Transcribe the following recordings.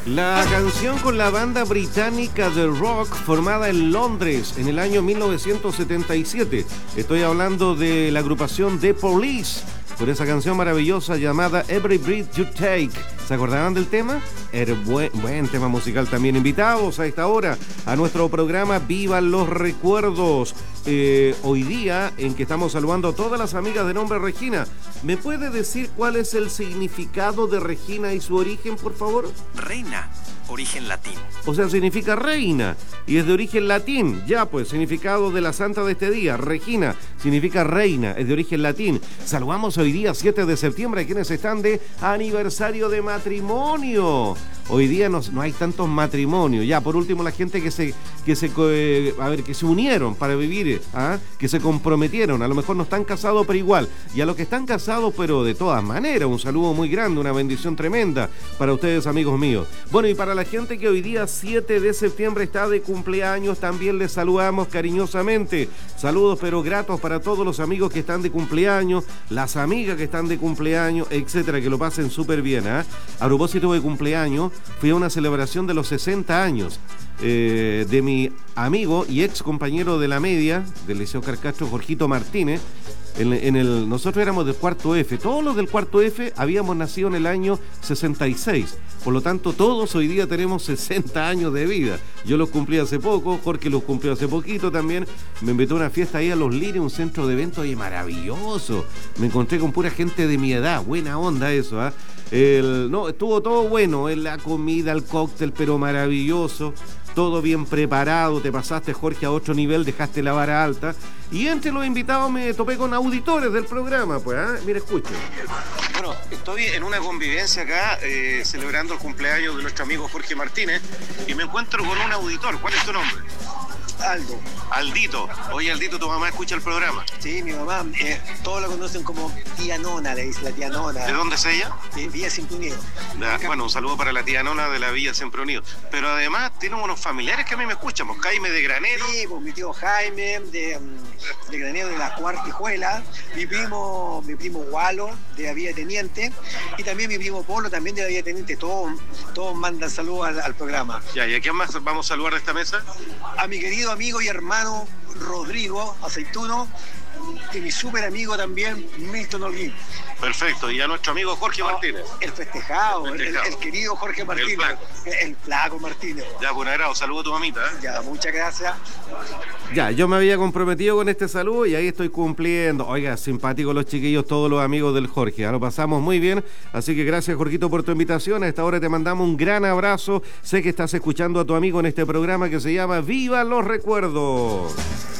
La canción con la banda británica de rock formada en Londres en el año 1977. Estoy hablando de la agrupación The Police, por esa canción maravillosa llamada Every Breath You Take. ¿Se acordarán del tema? Era buen tema musical también. Invitados a esta hora a nuestro programa Vivan los Recuerdos. Hoy día en que estamos saludando a todas las amigas de nombre Regina. ¿Me puede decir cuál es el significado de Regina y su origen, por favor? Reina, origen latín. O sea, significa reina y es de origen latín. Ya, pues, significado de la santa de este día. Regina significa reina, es de origen latín. Saludamos hoy día, 7 de septiembre, a quienes están de aniversario de matrimonio. Hoy día no hay tantos matrimonios. Ya, por último, la gente que se unieron para vivir, que se comprometieron. A lo mejor no están casados, pero igual. Y a los que están casados, pero de todas maneras, un saludo muy grande, una bendición tremenda para ustedes, amigos míos. Bueno, y para la gente que hoy día, 7 de septiembre, está de cumpleaños, también les saludamos cariñosamente. Saludos, pero gratos para todos los amigos que están de cumpleaños, las amigas que están de cumpleaños, etcétera, que lo pasen súper bien. A propósito de cumpleaños, fui a una celebración de los 60 años de mi amigo y ex compañero de la media del Liceo Carcastro, Jorgito Martínez. Nosotros éramos del cuarto F, todos los del cuarto F habíamos nacido en el año 66, por lo tanto todos hoy día tenemos 60 años de vida. Yo los cumplí hace poco, Jorge los cumplió hace poquito también. Me invitó a una fiesta ahí a Los Lires, un centro de eventos ahí maravilloso. Me encontré con pura gente de mi edad, buena onda eso, estuvo todo bueno, la comida, el cóctel, pero maravilloso. Todo bien preparado, te pasaste, Jorge, a otro nivel, dejaste la vara alta. Y entre los invitados me topé con auditores del programa, pues, mira, escuchen. Bueno, estoy en una convivencia acá, celebrando el cumpleaños de nuestro amigo Jorge Martínez, y me encuentro con un auditor. ¿Cuál es tu nombre? Aldo. Aldito. Oye, Aldito, ¿tu mamá escucha el programa? Sí, mi mamá, todos la conocen como tía Nona, le dice la tía Nona. ¿De dónde es ella? De Villa Siempre Unido. Bueno, un saludo para la tía Nona de la Villa Siempre Unido. Pero además tienen unos familiares que a mí me escuchan, pues Jaime de Granero. Sí, pues mi tío Jaime de Granero de la Cuartijuela, mi primo Gualo de la Villa Teniente y también mi primo Polo también de la Villa Teniente. Todos mandan saludos al programa. Ya, ¿y a quién más vamos a saludar de esta mesa? A mi querido amigo y hermano Rodrigo Aceituno y mi súper amigo también Milton Holguín. Perfecto, y a nuestro amigo Jorge Martínez. El festejado. El querido Jorge Martínez. El flaco Martínez. Ya, buen agrado, saludo a tu mamita. Ya, muchas gracias. Ya, yo me había comprometido con este saludo y ahí estoy cumpliendo. Oiga, simpáticos los chiquillos, todos los amigos del Jorge. Lo pasamos muy bien, así que gracias, Jorgito, por tu invitación. A esta hora te mandamos un gran abrazo. Sé que estás escuchando a tu amigo en este programa que se llama Viva los Recuerdos.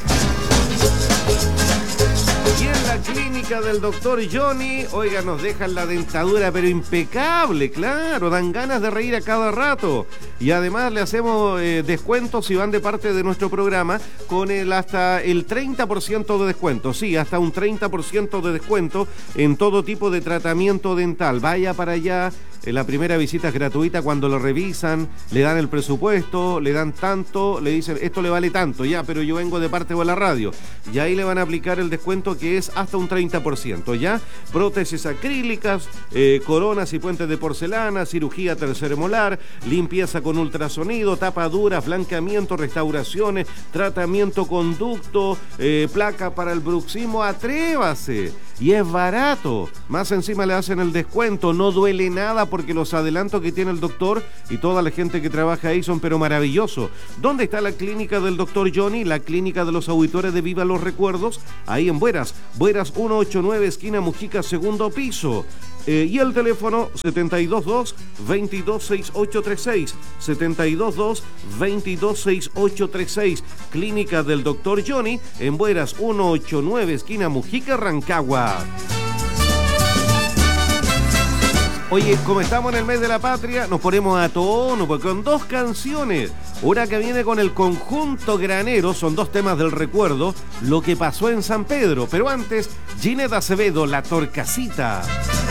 Y en la clínica del doctor Johnny, oiga, nos dejan la dentadura pero impecable, claro, dan ganas de reír a cada rato. Y además le hacemos descuentos si van de parte de nuestro programa con hasta el 30% de descuento. Sí, hasta un 30% de descuento en todo tipo de tratamiento dental. Vaya para allá. La primera visita es gratuita cuando lo revisan, le dan el presupuesto, le dan tanto, le dicen esto le vale tanto, ya, pero yo vengo de parte de la radio. Y ahí le van a aplicar el descuento que es hasta un 30%, ya. Prótesis acrílicas, coronas y puentes de porcelana, cirugía tercer molar, limpieza con ultrasonido, tapaduras, blanqueamiento, restauraciones, tratamiento conducto, placa para el bruxismo. Atrévase. Y es barato. Más encima le hacen el descuento, no duele nada porque los adelantos que tiene el doctor y toda la gente que trabaja ahí son pero maravillosos. ¿Dónde está la clínica del doctor Johnny? La clínica de los auditores de Viva los Recuerdos, ahí en Bueras 189, esquina Mujica, segundo piso. Y el teléfono 722-226836, 722-226836, clínica del doctor Johnny, en Bueras 189, esquina Mujica, Rancagua. Oye, como estamos en el mes de la patria, nos ponemos a tono porque con dos canciones. Una que viene con el conjunto Granero, son dos temas del recuerdo, lo que pasó en San Pedro. Pero antes, Ginette Acevedo, La Torcasita.